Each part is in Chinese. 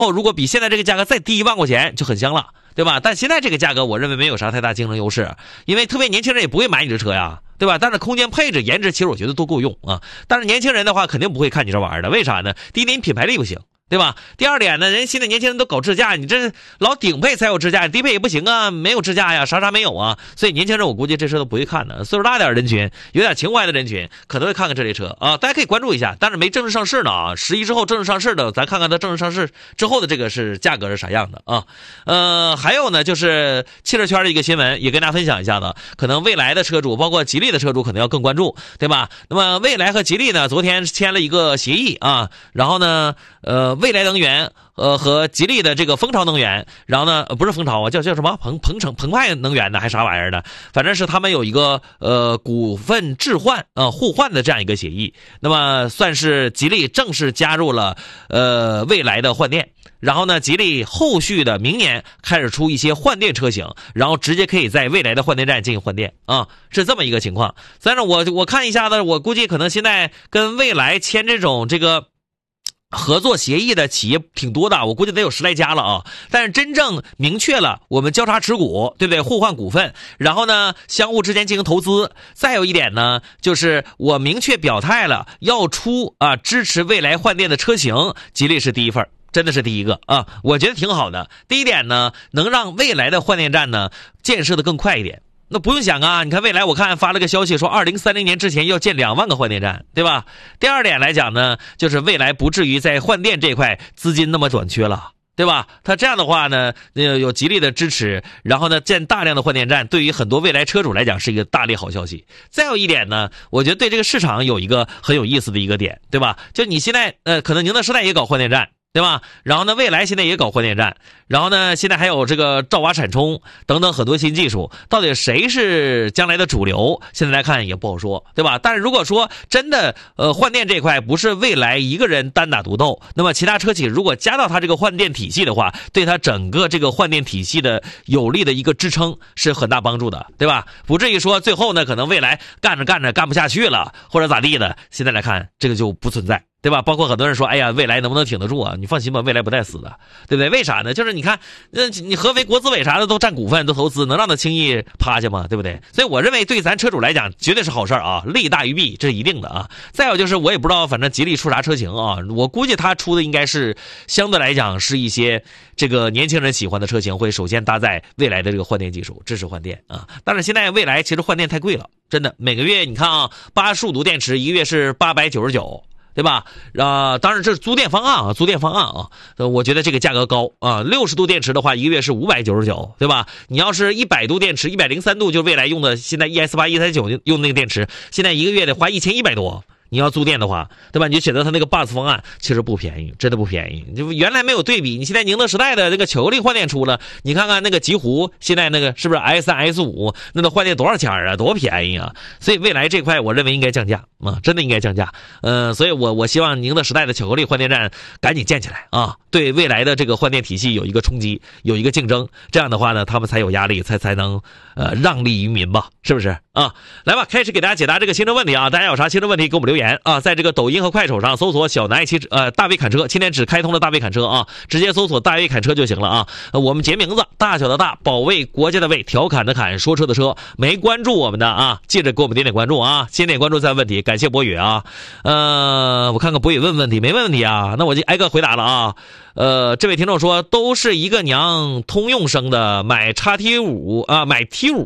如果比现在这个价格再低1万块钱就很香了，对吧？但现在这个价格我认为没有啥太大竞争优势，因为特别年轻人也不会买你这车呀，对吧？但是空间配置颜值其实我觉得都够用啊。但是年轻人的话肯定不会看你这玩意儿的，为啥呢？第一点，你品牌力不行，对吧？第二点呢，人现在年轻人都搞智驾，你这老顶配才有智驾，低配也不行啊，没有智驾呀，啥没有啊。所以年轻人我估计这车都不会看的，岁数大点人群，有点情怀的人群可能会看看这类车啊。大家可以关注一下，但是没正式上市呢啊，11之后正式上市的，咱看看它正式上市之后的这个是价格是啥样的啊。还有呢，就是汽车圈的一个新闻，也跟大家分享一下子，可能蔚来的车主，包括吉利的车主可能要更关注，对吧？那么蔚来和吉利呢，昨天签了一个协议啊，然后呢，蔚来能源和吉利的这个蜂巢能源，然后呢不是蜂巢啊，叫什么澎湃能源的还是啥玩意儿的，反正是他们有一个股份置换互换的这样一个协议，那么算是吉利正式加入了蔚来的换电。然后呢，吉利后续的明年开始出一些换电车型，然后直接可以在蔚来的换电站进行换电啊，是这么一个情况。但是我看一下子，我估计可能现在跟蔚来签这个合作协议的企业挺多的，我估计得有10来家了啊。但是真正明确了我们交叉持股，对不对？互换股份，然后呢相互之间进行投资。再有一点呢，就是我明确表态了要出支持蔚来换电的车型，吉利是第一份，真的是第一个啊，我觉得挺好的。第一点呢，能让蔚来的换电站呢建设的更快一点。那不用想啊，你看蔚来我看发了个消息说2030年之前要建2万个换电站，对吧？第二点来讲呢，就是蔚来不至于在换电这块资金那么短缺了，对吧？它这样的话呢，有吉利的支持，然后呢建大量的换电站，对于很多蔚来车主来讲是一个大利好消息。再有一点呢，我觉得对这个市场有一个很有意思的一个点，对吧？就你现在可能宁德时代也搞换电站，对吧？然后呢，蔚来现在也搞换电站，然后呢，现在还有这个兆瓦闪充等等很多新技术，到底谁是将来的主流？现在来看也不好说，对吧？但是如果说真的换电这块不是蔚来一个人单打独斗，那么其他车企如果加到它这个换电体系的话，对它整个这个换电体系的有力的一个支撑是很大帮助的，对吧？不至于说最后呢，可能蔚来干着干不下去了，或者咋地的。现在来看，这个就不存在。对吧？包括很多人说，哎呀，蔚来能不能挺得住啊？你放心吧，蔚来不带死的，对不对？为啥呢？就是你看，你合肥国资委啥的都占股份，都投资，能让他轻易趴下吗？对不对？所以我认为对咱车主来讲，绝对是好事啊，利大于弊，这是一定的啊。再有就是，我也不知道，反正吉利出啥车型啊？我估计他出的应该是相对来讲是一些这个年轻人喜欢的车型，会首先搭载蔚来的这个换电技术，支持换电啊。但是现在蔚来其实换电太贵了，真的，每个月你看啊，85度电池一个月是899。对吧？当然这是租电方案啊，我觉得这个价格高啊。60度电池的话，一个月是599，对吧？你要是100度电池，103度就蔚来用的，现在 ES8、139用那个电池，现在一个月得花1100多。你要租电的话，对吧？你就选择它那个 Bus 方案，其实不便宜，真的不便宜。就原来没有对比，你现在宁德时代的这个巧克力换电出了，你看看那个极狐，现在那个是不是 S3、S5，那换电多少钱啊？多便宜啊！所以未来这块，我认为应该降价啊，真的应该降价。所以我希望宁德时代的巧克力换电站赶紧建起来啊，对未来的这个换电体系有一个冲击，有一个竞争。这样的话呢，他们才有压力，才能让利于民吧，是不是啊？来吧，开始给大家解答这个新车问题啊！大家有啥新车问题给我们留言啊，在这个抖音和快手上搜索小南大卫侃车，今天只开通了大卫侃车啊，直接搜索大卫侃车就行了啊。我们节名字大小的大，保卫国家的卫，调侃的侃，说车的车。没关注我们的啊，记着给我们点关注啊，先点关注再问问题，感谢博宇啊。我看看博宇问问题没问问题啊，那我就挨个回答了啊。这位听众说，都是一个娘通用生的，买 XT5 啊，买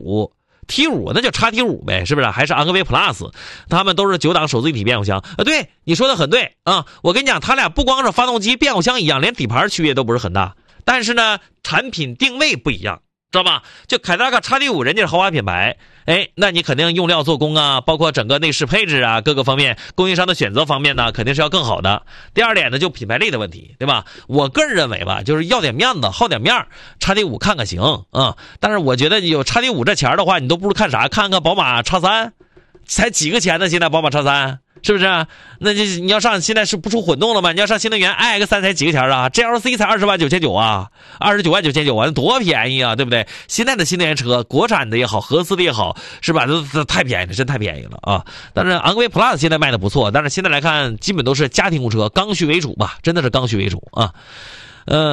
T5 那就 XT5 呗，是不是？还是昂科威 Plus， 他们都是9档手自一体变速箱对，你说的很对啊。我跟你讲，他俩不光是发动机变速箱一样，连底盘区别都不是很大，但是呢产品定位不一样，知道吧？就凯迪拉克 XT5 人家是豪华品牌，那你肯定用料做工啊，包括整个内饰配置啊，各个方面供应商的选择方面呢，肯定是要更好的。第二点呢，就品牌力的问题，对吧？我个人认为吧，就是要点面子，好点面 ，XT5 看看行啊。但是我觉得有 XT5 这钱的话，你都不如看啥？看看宝马 X3， 才几个钱呢？现在宝马 X3。是不是？那你要上现在是不出混动了吗？你要上新能源 iX3 才几个钱啊 ？GLC 才20.990啊，29.990啊，那多便宜啊，对不对？现在的新能源车，国产的也好，合资的也好，是吧？都太便宜了，真太便宜了啊！但是昂科威 Plus 现在卖的不错，但是现在来看，基本都是家庭用车，刚需为主吧，真的是刚需为主啊。